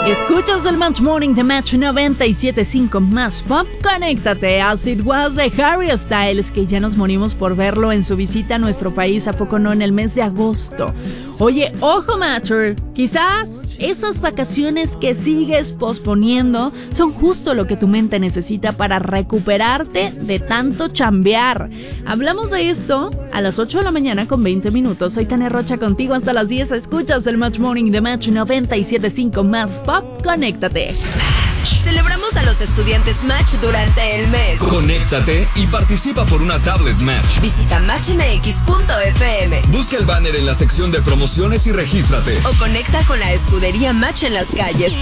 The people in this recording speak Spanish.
Escuchas el Match Morning de Match 97.5 más pop. Conéctate a As It Was de Harry Styles, que ya nos morimos por verlo en su visita a nuestro país, ¿a poco no? En el mes de agosto. Oye, ojo Matcher, quizás esas vacaciones que sigues posponiendo son justo lo que tu mente necesita para recuperarte de tanto chambear. Hablamos de esto a las 8 de la mañana con 20 minutos. Soy Tania Rocha contigo hasta las 10. Escuchas el Match Morning de Match 97.5 más pop. Conéctate. Celebramos a los estudiantes Match durante el mes. Conéctate y participa por una tablet Match. Visita matchmx.fm. Busca el banner en la sección de promociones y regístrate. O conecta con la escudería Match en las calles,